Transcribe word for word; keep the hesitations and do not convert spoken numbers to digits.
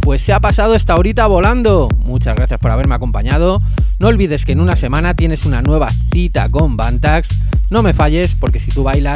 pues se ha pasado esta horita volando. Muchas gracias por haberme acompañado. No olvides que en una semana tienes una nueva cita con Bantax. No me falles, porque si tú bailas,